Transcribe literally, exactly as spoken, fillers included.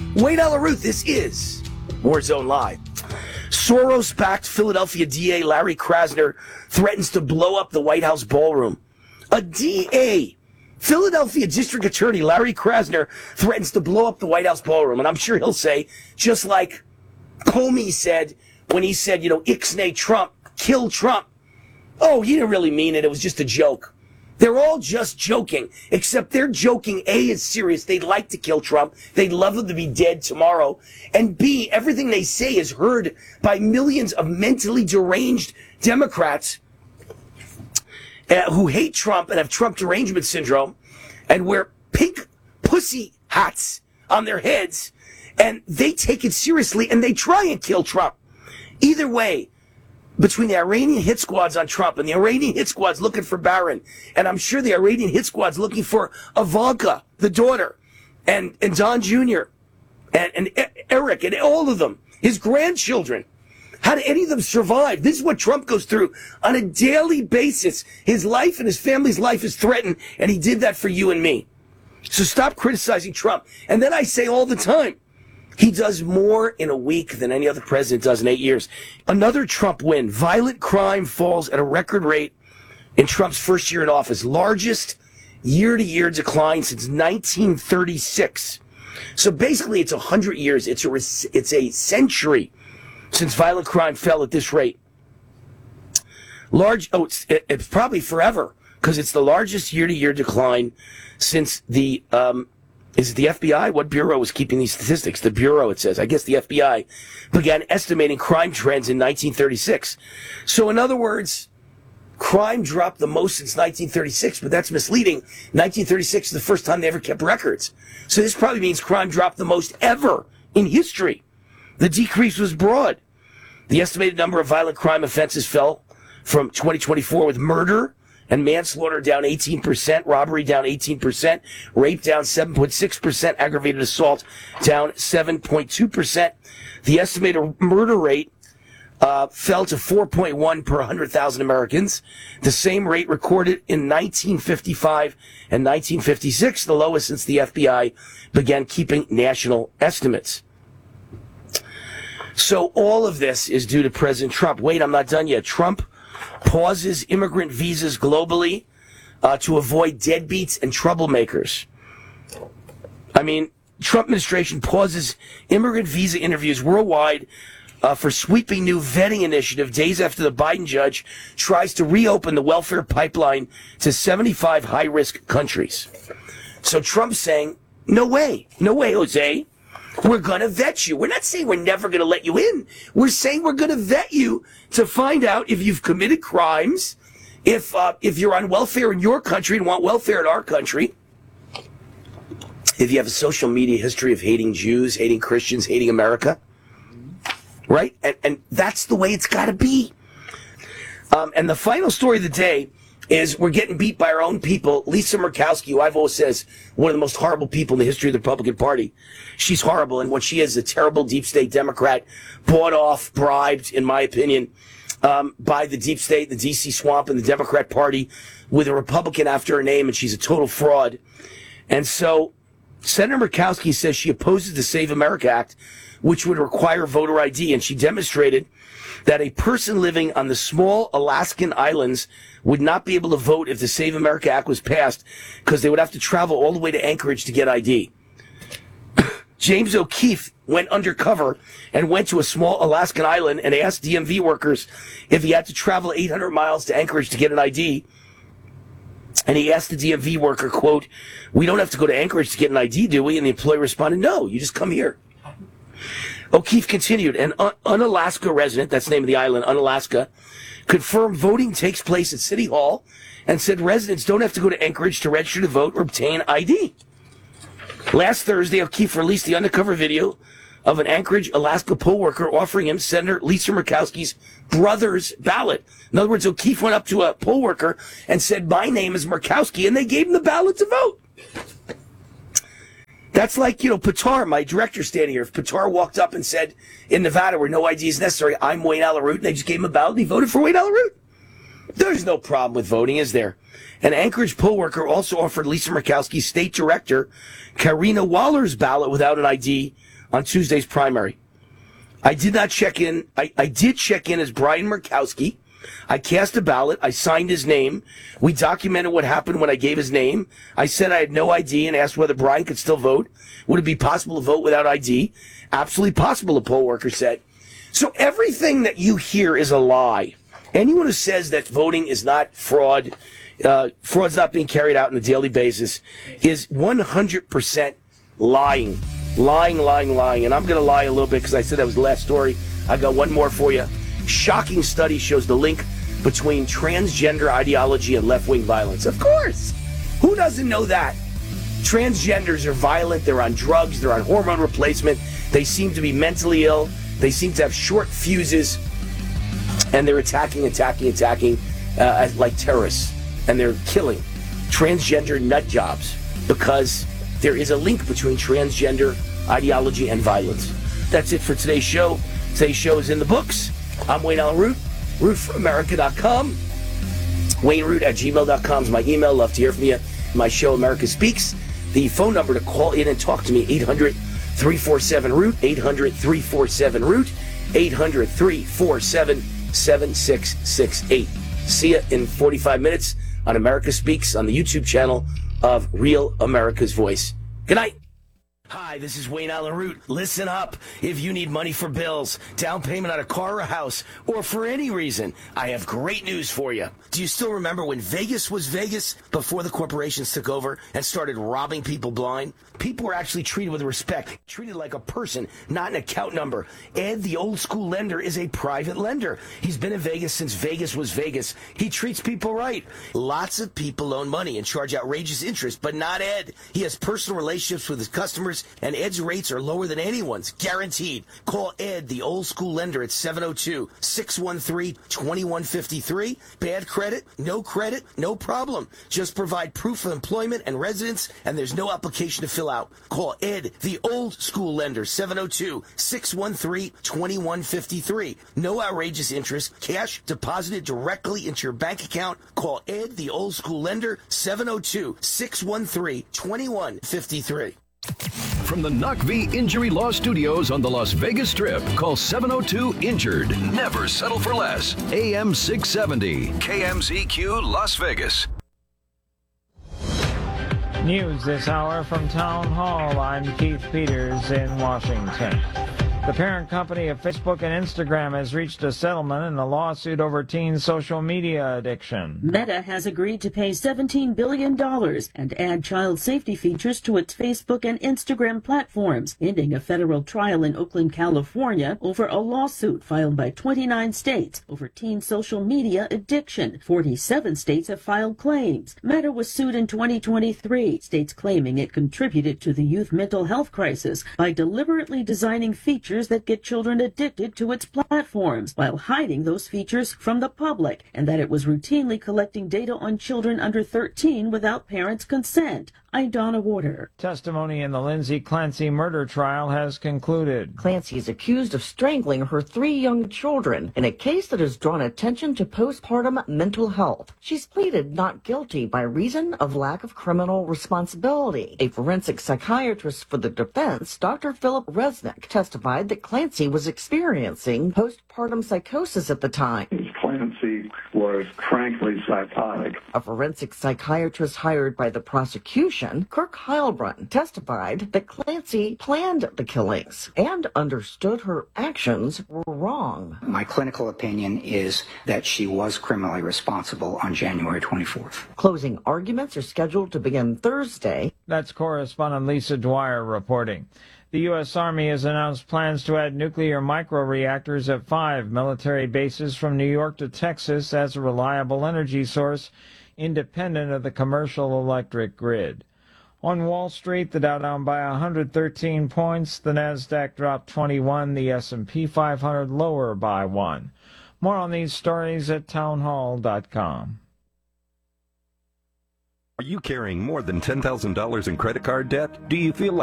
Wayne Allyn Root, this is Warzone Live. Soros-backed Philadelphia D A Larry Krasner threatens to blow up the White House ballroom. A D A, Philadelphia District Attorney Larry Krasner, threatens to blow up the White House ballroom. And I'm sure he'll say, just like Comey said when he said, you know, ixnay Trump, kill Trump. Oh, he didn't really mean it. It was just a joke. They're all just joking, except they're joking. A, is serious. They'd like to kill Trump. They'd love him to be dead tomorrow. And B, everything they say is heard by millions of mentally deranged Democrats uh, who hate Trump and have Trump derangement syndrome and wear pink pussy hats on their heads. And they take it seriously and they try and kill Trump. Either way, between the Iranian hit squads on Trump and the Iranian hit squads looking for Barron, and I'm sure the Iranian hit squad's looking for Ivanka, the daughter, and, and Don Junior, and, and Eric, and all of them, his grandchildren. How do any of them survive? This is what Trump goes through on a daily basis. His life and his family's life is threatened, and he did that for you and me. So stop criticizing Trump. And then I say all the time, he does more in a week than any other president does in eight years. Another Trump win. Violent crime falls at a record rate in Trump's first year in office. Largest year-to-year decline since nineteen thirty-six. So basically, it's one hundred years. It's a, it's a century since violent crime fell at this rate. Large. Oh, it's, it's probably forever because it's the largest year-to-year decline since the... Um, Is it the F B I? What bureau is keeping these statistics? The Bureau, it says. I guess the F B I began estimating crime trends in nineteen thirty-six. So in other words, crime dropped the most since nineteen thirty-six, but that's misleading. nineteen thirty-six is the first time they ever kept records. So this probably means crime dropped the most ever in history. The decrease was broad. The estimated number of violent crime offenses fell from twenty twenty-four with murder and manslaughter down eighteen percent, robbery down eighteen percent, rape down seven point six percent, aggravated assault down seven point two percent. The estimated murder rate uh, fell to four point one per one hundred thousand Americans, the same rate recorded in nineteen fifty-five and nineteen fifty-six, the lowest since the F B I began keeping national estimates. So all of this is due to President Trump. Wait, I'm not done yet. Trump pauses immigrant visas globally uh, to avoid deadbeats and troublemakers. I mean, Trump administration pauses immigrant visa interviews worldwide uh, for sweeping new vetting initiative days after the Biden judge tries to reopen the welfare pipeline to seventy-five high-risk countries. So Trump's saying, no way, no way, Jose. We're going to vet you. We're not saying we're never going to let you in. We're saying we're going to vet you to find out if you've committed crimes, if uh, if you're on welfare in your country and want welfare in our country, if you have a social media history of hating Jews, hating Christians, hating America, right? And, and that's the way it's got to be. Um, and the final story of the day is we're getting beat by our own people. Lisa Murkowski, who I've always said is one of the most horrible people in the history of the Republican Party. She's horrible, and what she is, a terrible deep state Democrat, bought off, bribed, in my opinion, um, by the deep state, the D C swamp, and the Democrat Party with a Republican after her name, and she's a total fraud. And so Senator Murkowski says she opposes the Save America Act, which would require voter I D, and she demonstrated that a person living on the small Alaskan islands would not be able to vote if the Save America Act was passed because they would have to travel all the way to Anchorage to get I D. James O'Keefe went undercover and went to a small Alaskan island and asked D M V workers if he had to travel eight hundred miles to Anchorage to get an I D. And he asked the D M V worker, quote, "We don't have to go to Anchorage to get an I D, do we?" And the employee responded, "No, you just come here." O'Keefe continued, an Un- Unalaska resident, that's the name of the island, Unalaska, confirmed voting takes place at City Hall and said residents don't have to go to Anchorage to register to vote or obtain I D. Last Thursday, O'Keefe released the undercover video of an Anchorage, Alaska poll worker offering him Senator Lisa Murkowski's brother's ballot. In other words, O'Keefe went up to a poll worker and said, "My name is Murkowski," and they gave him the ballot to vote. That's like, you know, Pitar, my director standing here. If Pitar walked up and said, in Nevada, where no I D is necessary, "I'm Wayne Allyn Root," and they just gave him a ballot and he voted for Wayne Allyn Root. There's no problem with voting, is there? An Anchorage poll worker also offered Lisa Murkowski's state director, Karina Waller's ballot without an I D on Tuesday's primary. I did not check in. I, I did check in as Brian Murkowski. I cast a ballot. I signed his name. We documented what happened when I gave his name. I said I had no I D and asked whether Brian could still vote. Would it be possible to vote without I D? Absolutely possible, a poll worker said. So everything that you hear is a lie. Anyone who says that voting is not fraud, uh, fraud's not being carried out on a daily basis, is one hundred percent lying. Lying, lying, lying. And I'm going to lie a little bit because I said that was the last story. I got one more for you. Shocking study shows the link between transgender ideology and left-wing violence. Of course. Who doesn't know that? Transgenders are violent. They're on drugs. They're on hormone replacement. They seem to be mentally ill. They seem to have short fuses. And they're attacking, attacking, attacking uh, like terrorists. And they're killing transgender nut jobs because there is a link between transgender ideology and violence. That's it for today's show. Today's show is in the books. I'm Wayne Allen Root, root for america dot com. Wayne Root at gmail dot com is my email. Love to hear from you. My show, America Speaks. The phone number to call in and talk to me, eight hundred, three four seven, root, eight hundred, three four seven, root, eight hundred, three four seven, seven six six eight. See you in forty-five minutes on America Speaks on the YouTube channel of Real America's Voice. Good night. Hi, this is Wayne Allen Root. Listen up. If you need money for bills, down payment on a car or a house, or for any reason, I have great news for you. Do you still remember when Vegas was Vegas before the corporations took over and started robbing people blind? People were actually treated with respect, treated like a person, not an account number. Ed, the old school lender, is a private lender. He's been in Vegas since Vegas was Vegas. He treats people right. Lots of people loan money and charge outrageous interest, but not Ed. He has personal relationships with his customers, and Ed's rates are lower than anyone's, guaranteed. Call Ed, the old school lender, at seven oh two, six one three, two one five three. Bad credit? No credit? No problem. Just provide proof of employment and residence, and there's no application to fill out. Call Ed, the old school lender, seven oh two, six one three, two one five three. No outrageous interest. Cash deposited directly into your bank account. Call Ed, the old school lender, seven oh two, six one three, two one five three. From the N U C V Injury Law Studios on the Las Vegas Strip, call seven oh two, injured. Never settle for less. A M six seventy, K M Z Q, Las Vegas. News this hour from Town Hall. I'm Keith Peters in Washington. The parent company of Facebook and Instagram has reached a settlement in a lawsuit over teen social media addiction. Meta has agreed to pay seventeen billion dollars and add child safety features to its Facebook and Instagram platforms, ending a federal trial in Oakland, California over a lawsuit filed by twenty-nine states over teen social media addiction. forty-seven states have filed claims. Meta was sued in twenty twenty-three, states claiming it contributed to the youth mental health crisis by deliberately designing features that get children addicted to its platforms while hiding those features from the public, and that it was routinely collecting data on children under thirteen without parents' consent. I'm Donna Warder. Testimony in the Lindsay Clancy murder trial has concluded. Clancy is accused of strangling her three young children in a case that has drawn attention to postpartum mental health. She's pleaded not guilty by reason of lack of criminal responsibility. A forensic psychiatrist for the defense, Doctor Philip Resnick, testified that Clancy was experiencing postpartum psychosis at the time. Clancy was frankly psychotic. A forensic psychiatrist hired by the prosecution, Kirk Heilbrunn, testified that Clancy planned the killings and understood her actions were wrong. My clinical opinion is that she was criminally responsible on January twenty-fourth. Closing arguments are scheduled to begin Thursday. That's correspondent Lisa Dwyer reporting. The U S. Army has announced plans to add nuclear microreactors at five military bases from New York to Texas as a reliable energy source independent of the commercial electric grid. On Wall Street, the Dow down by one hundred thirteen points, the Nasdaq dropped twenty-one, the S and P five hundred lower by one. More on these stories at townhall dot com. Are you carrying more than ten thousand dollars in credit card debt? Do you feel like